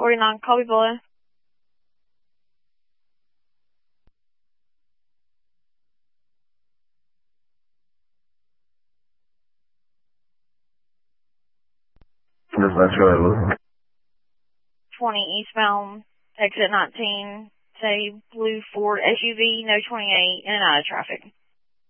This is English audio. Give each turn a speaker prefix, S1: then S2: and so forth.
S1: 49, call me below.
S2: Just let's go.
S1: 20 eastbound, exit 19, say blue Ford SUV, no 28, in and out of traffic.